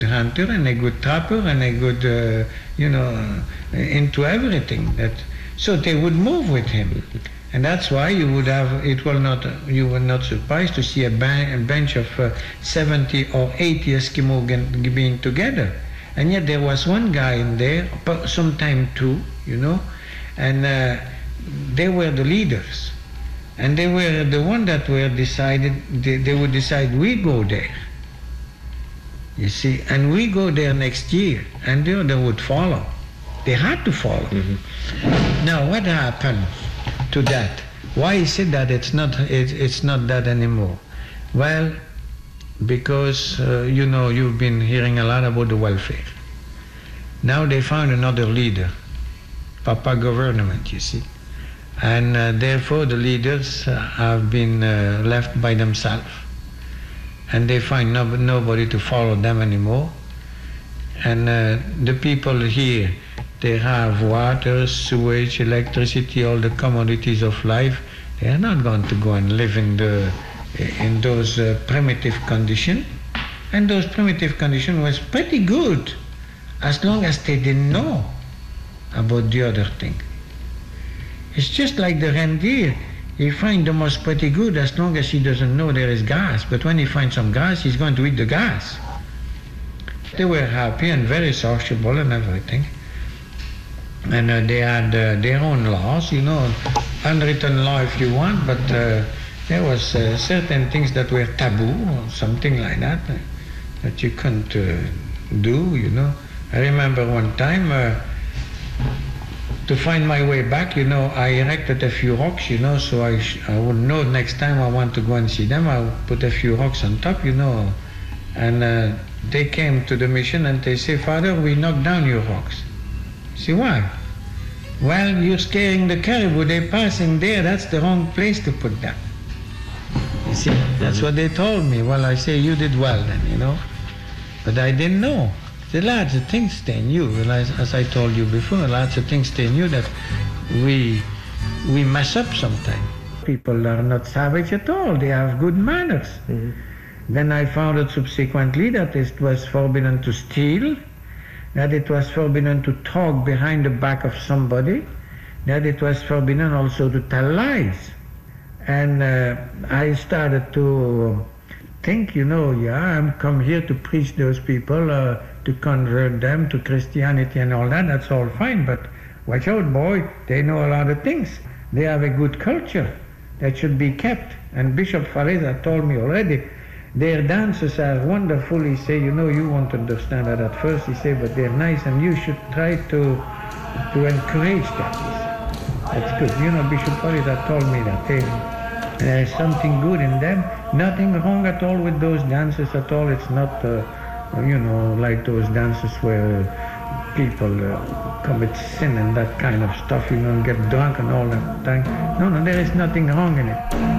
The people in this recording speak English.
hunter and a good trapper and a good, into everything. So they would move with him. And that's why you would have, you were not surprised to see a bench of 70 or 80 Eskimo being together. And yet there was one guy in there, sometime two, and they were the leaders. And they were the one that were decided, they would decide, we go there. You see, and we go there next year, and the other would follow. They had to follow. Mm-hmm. Now, what happened to that? Why is it that it's not that anymore? Well, because, you've been hearing a lot about the welfare. Now they found another leader, Papa government, you see. And therefore the leaders have been left by themselves. And they find nobody to follow them anymore. And the people here, they have water, sewage, electricity, all the commodities of life. They are not going to go and live in those primitive conditions. And those primitive conditions was pretty good, as long as they didn't know about the other thing. It's just like the reindeer. He finds the mouse pretty good as long as he doesn't know there is grass. But when he finds some grass, he's going to eat the grass. They were happy and very sociable and everything. And they had their own laws, unwritten law if you want, but there was certain things that were taboo or something like that you couldn't do, I remember one time, to find my way back, I erected a few rocks, so I would know next time I want to go and see them, I would put a few rocks on top, and they came to the mission and they say, Father, we knocked down your rocks. See why? Well, you're scaring the caribou, they're passing there, that's the wrong place to put them. You see, that's what they told me. Well, I say, you did well then, but I didn't know. There are lots of things they knew, as I told you before, lots of things they knew that we mess up sometimes. People are not savage at all, they have good manners. Mm-hmm. Then I found out subsequently that it was forbidden to steal, that it was forbidden to talk behind the back of somebody, that it was forbidden also to tell lies. And I started to think, I'm come here to preach those people, to convert them to Christianity and all that, that's all fine, but watch out, boy, they know a lot of things. They have a good culture that should be kept. And Bishop Faresa told me already, their dances are wonderful. He said, you won't understand that at first, he said, but they're nice and you should try to encourage that. That's good. Bishop Faresa told me that there's something good in them, nothing wrong at all with those dances at all. It's not like those dances where people commit sin and that kind of stuff, get drunk and all that time. No, there is nothing wrong in it.